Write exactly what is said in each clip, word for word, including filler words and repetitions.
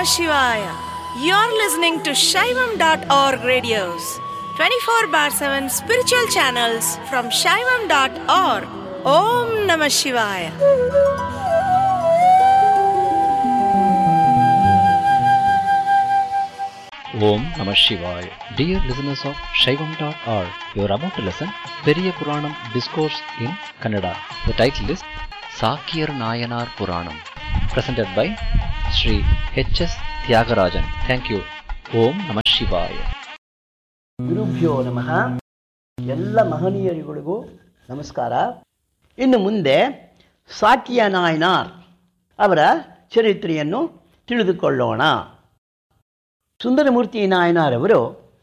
Namah Shivaya. You're listening to Shaivam dot org radios, twenty-four bar seven spiritual channels from Shaivam dot org. Om Namah Shivaya. Om Namah Shivaya. Dear listeners of Shaivam dot org, you are about to listen Periya Puranam Discourse in Kannada. The title is Sakiyar Nayanar Puranam, presented by Sri H S Tyagarajan. Thank you. Om Namah Shivaya. ಗುರುಭ್ಯೋ ನಮಃ. ಎಲ್ಲ ಮಹನೀಯರಿಗಳಿಗೂ ನಮಸ್ಕಾರ. ಇನ್ನು ಮುಂದೆ ಸಾಕಿಯ ನಾಯನಾರ್ ಅವರ ಚರಿತ್ರೆಯನ್ನು ತಿಳಿದುಕೊಳ್ಳೋಣ. ಸುಂದರಮೂರ್ತಿ ನಾಯನಾರವರು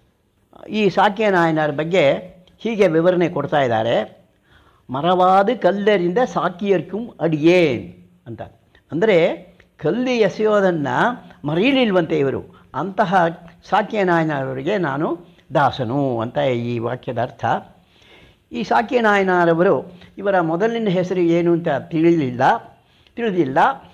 ಈ ಸಾಕಿಯ ನಾಯನಾರ್ ಬಗ್ಗೆ ಹೀಗೆ ವಿವರಣೆ ಕೊಡ್ತಾ ಇದ್ದಾರೆ. ಮರವಾದ ಕಲ್ಲರಿಂದ ಸಾಕಿಯರ್ಕುಂ ಅಡಿಯೇನ್ ಅಂತ. ಅಂದರೆ ಕಲ್ಲು ಎಸೆಯೋದನ್ನು ಮರೀಲಿಲ್ವಂತೆ ಇವರು. ಅಂತಹ ಸಾಕಿಯ ನಾಯನಾರವರಿಗೆ ನಾನು ದಾಸನು ಅಂತ ಈ ವಾಕ್ಯದ ಅರ್ಥ. ಈ ಸಾಕಿಯ ನಾಯನಾರವರು ಇವರ ಮೊದಲಿನ ಹೆಸರು ಏನು ಅಂತ ತಿಳಿಲಿಲ್ಲ ತಿಳಿದಿಲ್ಲ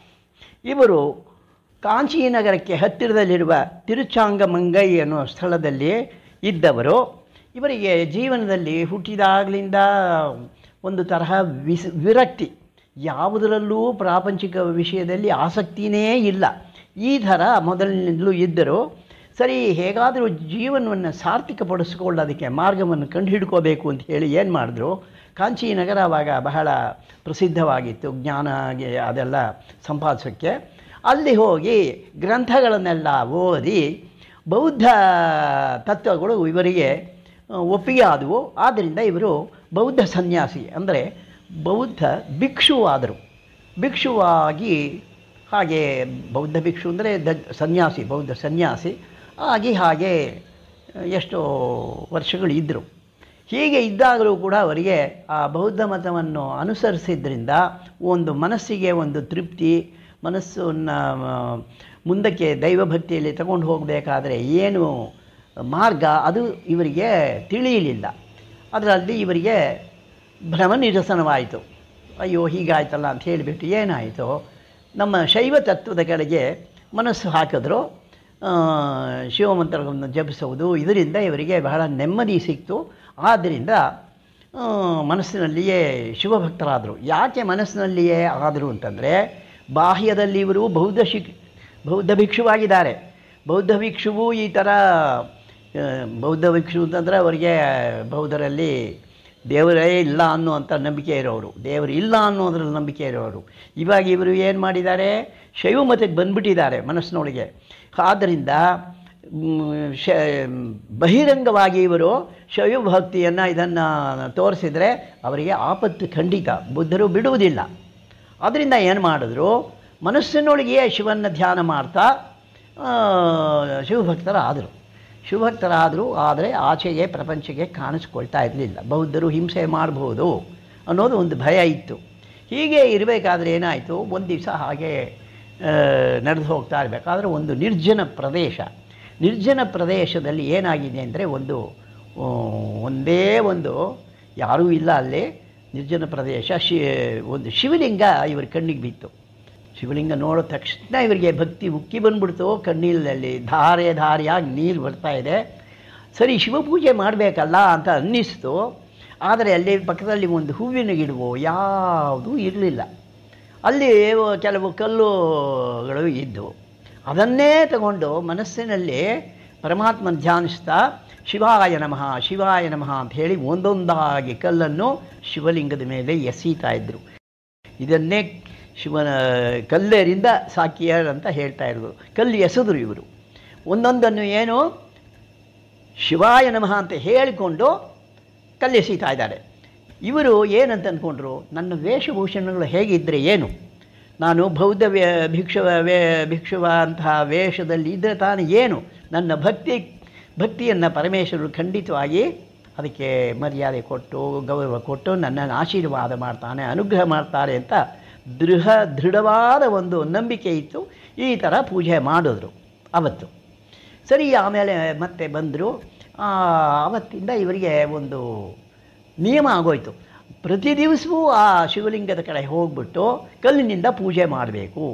ಇವರು ಕಾಂಚೀನಗರಕ್ಕೆ ಹತ್ತಿರದಲ್ಲಿರುವ ತಿರುಚಾಂಗಮಂಗೈ ಅನ್ನೋ ಸ್ಥಳದಲ್ಲಿ ಇದ್ದವರು. ಇವರಿಗೆ ಜೀವನದಲ್ಲಿ ಹುಟ್ಟಿದಾಗಲಿಂದ ಒಂದು ತರಹ ವಿಸ್ ವಿರಕ್ತಿ, ಯಾವುದರಲ್ಲೂ ಪ್ರಾಪಂಚಿಕ ವಿಷಯದಲ್ಲಿ ಆಸಕ್ತಿಯೇ ಇಲ್ಲ. ಈ ಥರ ಮೊದಲಿನಿಂದಲೂ ಇದ್ದರು. ಸರಿ, ಹೇಗಾದರೂ ಜೀವನವನ್ನು ಸಾರ್ಥಕಪಡಿಸ್ಕೊಳ್ಳೋದಕ್ಕೆ ಮಾರ್ಗವನ್ನು ಕಂಡು ಹಿಡ್ಕೋಬೇಕು ಅಂತ ಹೇಳಿ ಏನು ಮಾಡಿದ್ರು, ಕಾಂಚೀನಗರ ಆವಾಗ ಬಹಳ ಪ್ರಸಿದ್ಧವಾಗಿತ್ತು ಜ್ಞಾನ ಅದೆಲ್ಲ ಸಂಪಾದಿಸೋಕ್ಕೆ. ಅಲ್ಲಿ ಹೋಗಿ ಗ್ರಂಥಗಳನ್ನೆಲ್ಲ ಓದಿ ಬೌದ್ಧ ತತ್ವಗಳು ಇವರಿಗೆ ಒಪ್ಪಿಗೆ ಆದವು. ಆದ್ದರಿಂದ ಇವರು ಬೌದ್ಧ ಸನ್ಯಾಸಿ, ಅಂದರೆ ಬೌದ್ಧ ಭಿಕ್ಷುವಾದರು. ಭಿಕ್ಷುವಾಗಿ ಹಾಗೆ ಬೌದ್ಧ ಭಿಕ್ಷು ಅಂದರೆ ದ ಸನ್ಯಾಸಿ, ಬೌದ್ಧ ಸನ್ಯಾಸಿ ಆಗಿ ಹಾಗೆ ಎಷ್ಟೋ ವರ್ಷಗಳು ಇದ್ದರು. ಹೀಗೆ ಇದ್ದಾಗಲೂ ಕೂಡ ಅವರಿಗೆ ಆ ಬೌದ್ಧ ಮತವನ್ನು ಅನುಸರಿಸಿದ್ರಿಂದ ಒಂದು ಮನಸ್ಸಿಗೆ ಒಂದು ತೃಪ್ತಿ, ಮನಸ್ಸನ್ನು ಮುಂದಕ್ಕೆ ದೈವಭಕ್ತಿಯಲ್ಲಿ ತಗೊಂಡು ಹೋಗಬೇಕಾದ್ರೆ ಏನು ಮಾರ್ಗ ಅದು ಇವರಿಗೆ ತಿಳಿಯಲಿಲ್ಲ. ಅದರಲ್ಲಿ ಇವರಿಗೆ ಭ್ರಮ ನಿರಸನವಾಯಿತು. ಅಯ್ಯೋ ಹೀಗಾಯ್ತಲ್ಲ ಅಂತ ಹೇಳಿಬಿಟ್ಟು ಏನಾಯಿತು, ನಮ್ಮ ಶೈವ ತತ್ವದ ಕಡೆಗೆ ಮನಸ್ಸು ಹಾಕಿದ್ರು. ಶಿವಮಂತ್ರಗಳನ್ನು ಜಪಿಸುವುದು, ಇದರಿಂದ ಇವರಿಗೆ ಬಹಳ ನೆಮ್ಮದಿ ಸಿಕ್ತು. ಆದ್ದರಿಂದ ಮನಸ್ಸಿನಲ್ಲಿಯೇ ಶಿವಭಕ್ತರಾದರು. ಯಾಕೆ ಮನಸ್ಸಿನಲ್ಲಿಯೇ ಆದರು ಅಂತಂದರೆ, ಬಾಹ್ಯದಲ್ಲಿ ಇವರು ಬೌದ್ಧ ಶಿಕ್ ಬೌದ್ಧ ಭಿಕ್ಷುವಾಗಿದ್ದಾರೆ. ಬೌದ್ಧ ಭಿಕ್ಷುವು ಈ ಥರ ಬೌದ್ಧ ಭಿಕ್ಷು ಅಂತಂದರೆ ಅವರಿಗೆ ಬೌದ್ಧರಲ್ಲಿ ದೇವರೇ ಇಲ್ಲ ಅನ್ನುವಂಥ ನಂಬಿಕೆ ಇರೋರು, ದೇವರು ಇಲ್ಲ ಅನ್ನೋದ್ರಲ್ಲಿ ನಂಬಿಕೆ ಇರೋರು. ಇವಾಗ ಇವರು ಏನು ಮಾಡಿದ್ದಾರೆ, ಶೈವ ಮತಕ್ಕೆ ಬಂದುಬಿಟ್ಟಿದ್ದಾರೆ ಮನಸ್ಸಿನೊಳಗೆ. ಆದ್ದರಿಂದ ಶ ಬಹಿರಂಗವಾಗಿ ಇವರು ಶೈವ ಭಕ್ತಿಯನ್ನು ಇದನ್ನು ತೋರಿಸಿದರೆ ಅವರಿಗೆ ಆಪತ್ತು ಖಂಡಿತ, ಬುದ್ಧರು ಬಿಡುವುದಿಲ್ಲ. ಅದರಿಂದ ಏನು ಮಾಡಿದ್ರು, ಮನಸ್ಸಿನೊಳಗೆಯೇ ಶಿವನ ಧ್ಯಾನ ಮಾಡ್ತಾ ಶಿವಭಕ್ತರಾದರು ಶಿವಭಕ್ತರಾದರು ಆದರೆ ಆಚೆಗೆ ಪ್ರಪಂಚಕ್ಕೆ ಕಾಣಿಸ್ಕೊಳ್ತಾ ಇರಲಿಲ್ಲ. ಬೌದ್ಧರು ಹಿಂಸೆ ಮಾಡ್ಬೋದು ಅನ್ನೋದು ಒಂದು ಭಯ ಇತ್ತು. ಹೀಗೆ ಇರಬೇಕಾದ್ರೆ ಏನಾಯಿತು, ಒಂದು ದಿವಸ ಹಾಗೆ ನಡೆದು ಹೋಗ್ತಾ ಇರಬೇಕಾದ್ರೆ ಒಂದು ನಿರ್ಜನ ಪ್ರದೇಶ ನಿರ್ಜನ ಪ್ರದೇಶದಲ್ಲಿ ಏನಾಗಿದೆ ಅಂದರೆ, ಒಂದು ಒಂದೇ ಒಂದು ಯಾರೂ ಇಲ್ಲ ಅಲ್ಲಿ ನಿರ್ಜನ ಪ್ರದೇಶ. ಶಿ ಒಂದು ಶಿವಲಿಂಗ ಇವ್ರ ಕಣ್ಣಿಗೆ ಬಿತ್ತು. ಶಿವಲಿಂಗ ನೋಡಿದ ತಕ್ಷಣ ಇವರಿಗೆ ಭಕ್ತಿ ಉಕ್ಕಿ ಬಂದ್ಬಿಡ್ತು. ಕಣ್ಣೀರಲ್ಲಿ ಧಾರೆ ಧಾರೆಯಾಗಿ ನೀರು ಬರ್ತಾ ಇದೆ. ಸರಿ, ಶಿವಪೂಜೆ ಮಾಡಬೇಕಲ್ಲ ಅಂತ ಅನ್ನಿಸ್ತು. ಆದರೆ ಅಲ್ಲಿ ಪಕ್ಕದಲ್ಲಿ ಒಂದು ಹೂವಿನ ಗಿಡವೋ ಯಾವುದೂ ಇರಲಿಲ್ಲ. ಅಲ್ಲಿ ಕೆಲವು ಕಲ್ಲುಗಳು ಇದ್ದವು. ಅದನ್ನೇ ತಗೊಂಡು ಮನಸ್ಸಿನಲ್ಲಿ ಪರಮಾತ್ಮನ ಧ್ಯಾನಿಸ್ತಾ ಶಿವಾಯ ನಮಃ ಶಿವಾಯ ನಮಃ ಅಂತ ಹೇಳಿ ಒಂದೊಂದಾಗಿ ಕಲ್ಲನ್ನು ಶಿವಲಿಂಗದ ಮೇಲೆ ಎಸೀತಾ ಇದ್ದರು. ಇದನ್ನೇ ಶಿವನ ಕಲ್ಲೇರಿಂದ ಸಾಕಿಯರ್ ಅಂತ ಹೇಳ್ತಾ ಇದ್ರು. ಕಲ್ಲು ಎಸೆದ್ರು ಇವರು. ಒಂದೊಂದನ್ನು ಏನು ಶಿವಾಯ ನಮಃ ಅಂತ ಹೇಳಿಕೊಂಡು ಕಲ್ಲು ಎಸೀತಾ ಇದ್ದಾರೆ. ಇವರು ಏನಂತ ಅಂದ್ಕೊಂಡ್ರು, ನನ್ನ ವೇಷಭೂಷಣಗಳು ಹೇಗಿದ್ದರೆ ಏನು, ನಾನು ಬೌದ್ಧ ವೇ ಭಿಕ್ಷುವ ವೇ ಭಿಕ್ಷುವ ಅಂತಹ ವೇಷದಲ್ಲಿ ಇದ್ದರೆ ತಾನು ಏನು, ನನ್ನ ಭಕ್ತಿ ಭಕ್ತಿಯನ್ನು ಪರಮೇಶ್ವರರು ಖಂಡಿತವಾಗಿ ಅದಕ್ಕೆ ಮರ್ಯಾದೆ ಕೊಟ್ಟು ಗೌರವ ಕೊಟ್ಟು ನನ್ನನ್ನು ಆಶೀರ್ವಾದ ಮಾಡ್ತಾನೆ, ಅನುಗ್ರಹ ಮಾಡ್ತಾರೆ ಅಂತ ದೃಢ ದೃಢವಾದ ಒಂದು ನಂಬಿಕೆ ಇತ್ತು. ಈ ಥರ ಪೂಜೆ ಮಾಡಿದ್ರು ಅವತ್ತು. ಸರಿ, ಆಮೇಲೆ ಮತ್ತೆ ಬಂದರು. ಆವತ್ತಿಂದ ಇವರಿಗೆ ಒಂದು ನಿಯಮ ಆಗೋಯ್ತು, ಪ್ರತಿ ದಿವಸವೂ ಆ ಶಿವಲಿಂಗದ ಕಡೆ ಹೋಗ್ಬಿಟ್ಟು ಕಲ್ಲಿನಿಂದ ಪೂಜೆ ಮಾಡಬೇಕು.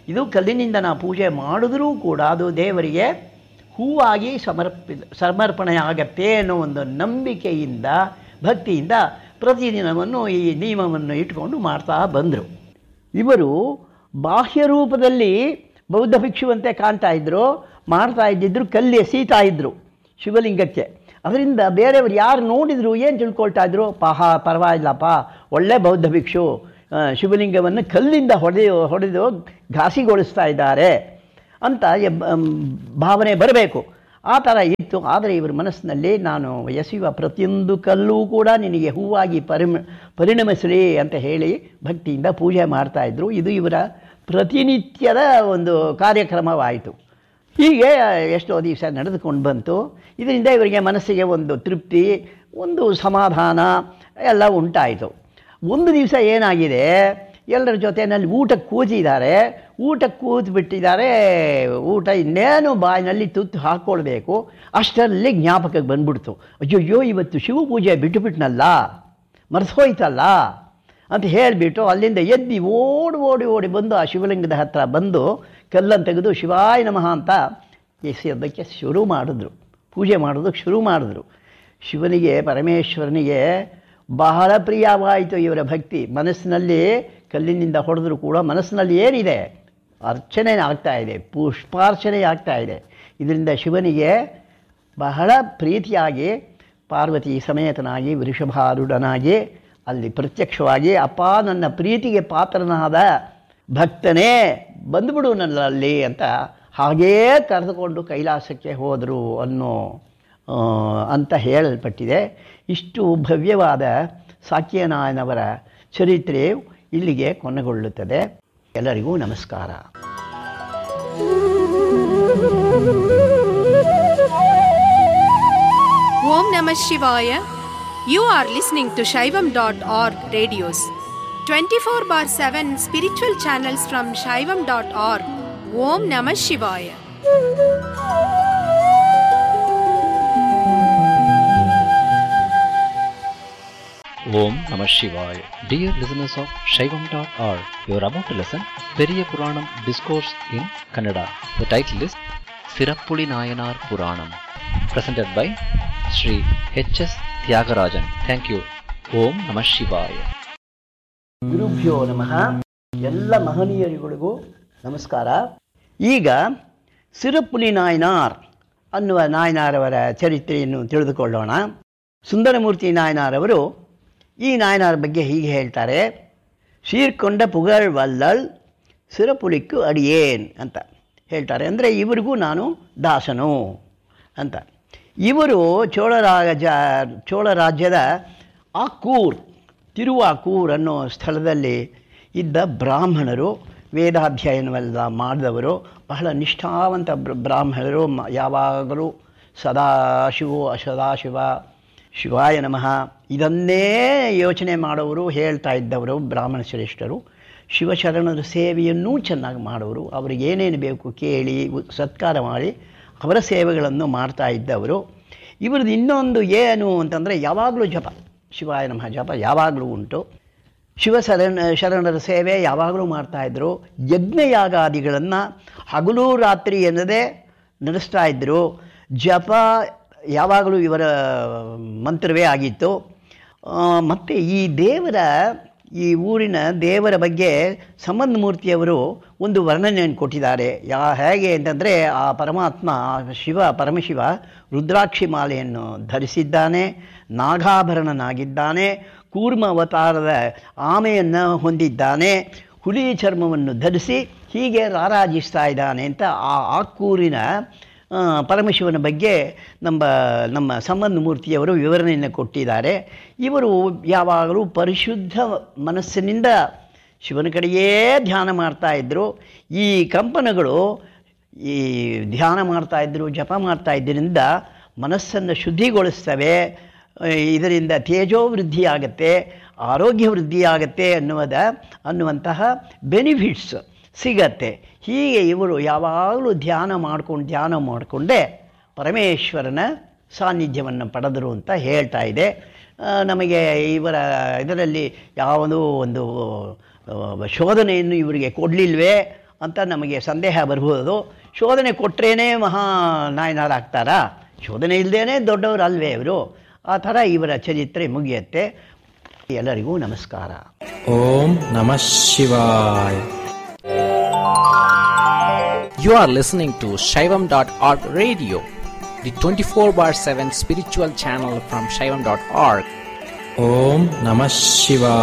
ಇದು ಕಲ್ಲಿನಿಂದ ನಾವು ಪೂಜೆ ಮಾಡಿದ್ರೂ ಕೂಡ ಅದು ದೇವರಿಗೆ ಹೂವಾಗಿ ಸಮರ್ಪಿ ಸಮರ್ಪಣೆ ಆಗತ್ತೆ ಅನ್ನೋ ಒಂದು ನಂಬಿಕೆಯಿಂದ ಭಕ್ತಿಯಿಂದ ಪ್ರತಿದಿನವನ್ನು ಈ ನಿಯಮವನ್ನು ಇಟ್ಕೊಂಡು ಮಾಡ್ತಾ ಬಂದರು. ಇವರು ಬಾಹ್ಯ ರೂಪದಲ್ಲಿ ಬೌದ್ಧ ಭಿಕ್ಷುವಂತೆ ಕಾಣ್ತಾ ಇದ್ದರು, ಮಾಡ್ತಾ ಇದ್ದಿದ್ರು, ಕಲ್ಲಿ ಎಸೀತಾ ಇದ್ದರು ಶಿವಲಿಂಗಕ್ಕೆ. ಅದರಿಂದ ಬೇರೆಯವರು ಯಾರು ನೋಡಿದ್ರು ಏನು ತಿಳ್ಕೊಳ್ತಾ ಇದ್ರು, ಪಾಹ ಪರವಾಗಿಲ್ಲಪ್ಪ, ಒಳ್ಳೆ ಬೌದ್ಧ ಭಿಕ್ಷು ಶಿವಲಿಂಗವನ್ನು ಕಲ್ಲಿಂದ ಹೊಡೆದು ಹೊಡೆದು ಘಾಸಿಗೊಳಿಸ್ತಾ ಇದ್ದಾರೆ ಅಂತ ಭಾವನೆ ಬರಬೇಕು. ಆ ಥರ ಇತ್ತು. ಆದರೆ ಇವರ ಮನಸ್ಸಿನಲ್ಲಿ ನಾನು ಎಸೆಯುವ ಪ್ರತಿಯೊಂದು ಕಲ್ಲೂ ಕೂಡ ನಿನಗೆ ಹೂವಾಗಿ ಪರಿಮ ಪರಿಣಮಿಸಲಿ ಅಂತ ಹೇಳಿ ಭಕ್ತಿಯಿಂದ ಪೂಜೆ ಮಾಡ್ತಾಯಿದ್ರು. ಇದು ಇವರ ಪ್ರತಿನಿತ್ಯದ ಒಂದು ಕಾರ್ಯಕ್ರಮವಾಯಿತು. ಹೀಗೆ ಎಷ್ಟೋ ದಿವಸ ನಡೆದುಕೊಂಡು ಬಂತು. ಇದರಿಂದ ಇವರಿಗೆ ಮನಸ್ಸಿಗೆ ಒಂದು ತೃಪ್ತಿ, ಒಂದು ಸಮಾಧಾನ ಎಲ್ಲ ಉಂಟಾಯಿತು. ಒಂದು ದಿವಸ ಏನಾಗಿದೆ, ಎಲ್ಲರ ಜೊತೆಯಲ್ಲಿ ಊಟಕ್ಕೆ ಕೂತಿದ್ದಾರೆ. ಊಟಕ್ಕೆ ಕೂತು ಬಿಟ್ಟಿದ್ದಾರೆ. ಊಟ ಇನ್ನೇನು ಬಾಯಿನಲ್ಲಿ ತುತ್ತು ಹಾಕ್ಕೊಳ್ಬೇಕು. ಅಷ್ಟರಲ್ಲಿ ಜ್ಞಾಪಕಕ್ಕೆ ಬಂದ್ಬಿಡ್ತು, ಅಯ್ಯಯ್ಯೋ ಇವತ್ತು ಶಿವ ಪೂಜೆ ಬಿಟ್ಟುಬಿಟ್ನಲ್ಲ, ಮರೆಸೋಯ್ತಲ್ಲ ಅಂತ ಹೇಳಿಬಿಟ್ಟು ಅಲ್ಲಿಂದ ಎದ್ದು ಓಡಿ ಓಡಿ ಓಡಿ ಬಂದು ಆ ಶಿವಲಿಂಗದ ಹತ್ತಿರ ಬಂದು ಕಲ್ಲನ್ನು ತೆಗೆದು ಶಿವಾಯ ನಮಃ ಅಂತ ಎಸೆಯೋದಕ್ಕೆ ಶುರು ಮಾಡಿದ್ರು. ಪೂಜೆ ಮಾಡೋದಕ್ಕೆ ಶುರು ಮಾಡಿದ್ರು. ಶಿವನಿಗೆ, ಪರಮೇಶ್ವರನಿಗೆ ಬಹಳ ಪ್ರಿಯವಾಯಿತು ಇವರ ಭಕ್ತಿ. ಮನಸ್ಸಿನಲ್ಲಿ ಕಲ್ಲಿನಿಂದ ಹೊಡೆದರೂ ಕೂಡ ಮನಸ್ಸಿನಲ್ಲಿ ಏನಿದೆ, ಅರ್ಚನೆ ಆಗ್ತಾಯಿದೆ, ಪುಷ್ಪಾರ್ಚನೆ ಆಗ್ತಾಯಿದೆ. ಇದರಿಂದ ಶಿವನಿಗೆ ಬಹಳ ಪ್ರೀತಿಯಾಗಿ ಪಾರ್ವತಿ ಸಮೇತನಾಗಿ ವೃಷಭಾರೂಢನಾಗಿ ಅಲ್ಲಿ ಪ್ರತ್ಯಕ್ಷವಾಗಿ, ಅಪ್ಪ ನನ್ನ ಪ್ರೀತಿಗೆ ಪಾತ್ರನಾದ ಭಕ್ತನೇ ಬಂದುಬಿಡು ನನ್ನಲ್ಲಿ ಅಂತ ಹಾಗೇ ಕರೆದುಕೊಂಡು ಕೈಲಾಸಕ್ಕೆ ಹೋದರು ಅನ್ನೋ ಅಂತ ಹೇಳಲ್ಪಟ್ಟಿದೆ. ಇಷ್ಟು ಭವ್ಯವಾದ ಸಾಕ್ಯನಾಯನವರ ಚರಿತ್ರೆ ಇಲ್ಲಿಗೆ ಕೊನೆಗೊಳ್ಳುತ್ತದೆ. ಎಲ್ಲರಿಗೂ ನಮಸ್ಕಾರ. ಓಂ ನಮಃ ಶಿವಾಯ. You are listening to Shaivam dot org radios. twenty-four bar seven spiritual channels from Shaivam dot org. Om Namah Shivaya. Om Namah Shivaya. Dear listeners of Shaivam dot org, you are about to listen Periya Puranam Discourse in Kannada. The title is Sirappuli Nayanar Puranam, presented by Sri H S Tyagarajan. Thank you. Om Namah Shivaya. ಗುರುಭ್ಯೋ ನಮಃ. ಎಲ್ಲ ಮಹನೀಯರಿಗಳಿಗೂ ನಮಸ್ಕಾರ. ಈಗ ಸಿರಪ್ಪುಲಿ ನಾಯನಾರ್ ಅನ್ನುವ ನಾಯನಾರವರ ಚರಿತ್ರೆಯನ್ನು ತಿಳಿದುಕೊಳ್ಳೋಣ. ಸುಂದರಮೂರ್ತಿ ನಾಯನಾರವರು ಈ ನಾಯನಾರ ಬಗ್ಗೆ ಹೀಗೆ ಹೇಳ್ತಾರೆ. ಸೀರ್ಕೊಂಡ ಪುಗಳ್ ವಲ್ಲಲ್ ಸಿರಪುಲಿಕ್ಕು ಅಡಿಯೇನ್ ಅಂತ ಹೇಳ್ತಾರೆ. ಅಂದರೆ ಇವರಿಗೂ ನಾನು ದಾಸನು ಅಂತ. ಇವರು ಚೋಳರಾಜ ಚೋಳ ರಾಜ್ಯದ ಆಕ್ಕೂರ್, ತಿರುವಾಕೂರ್ ಅನ್ನೋ ಸ್ಥಳದಲ್ಲಿ ಇದ್ದ ಬ್ರಾಹ್ಮಣರು, ವೇದಾಧ್ಯಯನವೆಲ್ಲ ಮಾಡಿದವರು, ಬಹಳ ನಿಷ್ಠಾವಂತ ಬ್ರಾಹ್ಮಣರು. ಯಾವಾಗಲೂ ಸದಾಶಿವೋ ಸದಾಶಿವ ಶಿವಾಯ ನಮಃ ಇದನ್ನೇ ಯೋಚನೆ ಮಾಡೋರು, ಹೇಳ್ತಾ ಇದ್ದವರು ಬ್ರಾಹ್ಮಣ ಶ್ರೇಷ್ಠರು. ಶಿವಶರಣರ ಸೇವೆಯನ್ನೂ ಚೆನ್ನಾಗಿ ಮಾಡೋರು. ಅವರಿಗೆ ಏನೇನು ಬೇಕು ಕೇಳಿ ಸತ್ಕಾರ ಮಾಡಿ ಅವರ ಸೇವೆಗಳನ್ನು ಮಾಡ್ತಾ ಇದ್ದವರು. ಇವ್ರದ್ದು ಇನ್ನೊಂದು ಏನು ಅಂತಂದರೆ ಯಾವಾಗಲೂ ಜಪ, ಶಿವಾಯ ನಮಃ ಜಪ ಯಾವಾಗಲೂ ಉಂಟು. ಶಿವ ಶರಣ ಶರಣರ ಸೇವೆ ಯಾವಾಗಲೂ ಮಾಡ್ತಾಯಿದ್ರು. ಯಜ್ಞಯಾಗಾದಿಗಳನ್ನು ಹಗಲು ರಾತ್ರಿ ಎನ್ನದೇ ನಡೆಸ್ತಾ ಇದ್ದರು. ಜಪ ಯಾವಾಗಲೂ ಇವರ ಮಂತ್ರವೇ ಆಗಿತ್ತು. ಮತ್ತು ಈ ದೇವರ, ಈ ಊರಿನ ದೇವರ ಬಗ್ಗೆ ಸಂಬಂಧಮೂರ್ತಿಯವರು ಒಂದು ವರ್ಣನೆಯನ್ನು ಕೊಟ್ಟಿದ್ದಾರೆ. ಯಾ ಹೇಗೆ ಅಂತಂದರೆ, ಆ ಪರಮಾತ್ಮ ಶಿವ ಪರಮಶಿವ ರುದ್ರಾಕ್ಷಿ ಮಾಲೆಯನ್ನು ಧರಿಸಿದ್ದಾನೆ, ನಾಗಾಭರಣನಾಗಿದ್ದಾನೆ, ಕೂರ್ಮ ಅವತಾರದ ಆಮೆಯನ್ನು ಹೊಂದಿದ್ದಾನೆ, ಹುಲಿ ಚರ್ಮವನ್ನು ಧರಿಸಿ ಹೀಗೆ ರಾರಾಜಿಸ್ತಾ ಇದ್ದಾನೆ ಅಂತ ಆ ಆಕ್ಕೂರಿನ ಪರಮಶಿವನ ಬಗ್ಗೆ ನಮ್ಮ ನಮ್ಮ ಸಂಬಂಧಮೂರ್ತಿಯವರು ವಿವರಣೆಯನ್ನು ಕೊಟ್ಟಿದ್ದಾರೆ. ಇವರು ಯಾವಾಗಲೂ ಪರಿಶುದ್ಧ ಮನಸ್ಸಿನಿಂದ ಶಿವನ ಕಡೆಯೇ ಧ್ಯಾನ ಮಾಡ್ತಾಯಿದ್ರು. ಈ ಕಂಪನಗಳು ಈ ಧ್ಯಾನ ಮಾಡ್ತಾಯಿದ್ರು, ಜಪ ಮಾಡ್ತಾ ಇದ್ದರಿಂದ ಮನಸ್ಸನ್ನು ಶುದ್ಧಿಗೊಳಿಸ್ತವೆ. ಇದರಿಂದ ತೇಜೋ ವೃದ್ಧಿಯಾಗತ್ತೆ, ಆರೋಗ್ಯ ವೃದ್ಧಿಯಾಗತ್ತೆ ಅನ್ನುವುದ ಅನ್ನುವಂತಹ ಬೆನಿಫಿಟ್ಸ್ ಸಿಗತ್ತೆ. ಹೀಗೆ ಇವರು ಯಾವಾಗಲೂ ಧ್ಯಾನ ಮಾಡ್ಕೊಂಡು ಧ್ಯಾನ ಮಾಡಿಕೊಂಡೇ ಪರಮೇಶ್ವರನ ಸಾನ್ನಿಧ್ಯವನ್ನು ಪಡೆದರು ಅಂತ ಹೇಳ್ತಾ ಇದೆ. ನಮಗೆ ಇವರ ಇದರಲ್ಲಿ ಯಾವುದೋ ಒಂದು ಶೋಧನೆಯನ್ನು ಇವರಿಗೆ ಕೊಡಲಿಲ್ವೇ ಅಂತ ನಮಗೆ ಸಂದೇಹ ಬರ್ಬೋದು. ಶೋಧನೆ ಕೊಟ್ಟರೇನೇ ಮಹಾ ನಾಯನರಾಗ್ತಾರಾ? ಶೋಧನೆ ಇಲ್ಲದೇ ದೊಡ್ಡವರು ಅಲ್ವೇ ಇವರು? ಆ ಥರ ಇವರ ಚರಿತ್ರೆ ಮುಗಿಯುತ್ತೆ. ಎಲ್ಲರಿಗೂ ನಮಸ್ಕಾರ. ಓಂ ನಮಃ ಶಿವಾಯ. You are listening to Shaivam dot org radio, the twenty-four bar seven spiritual channel from Shaivam dot org. Om Namah Shivaya.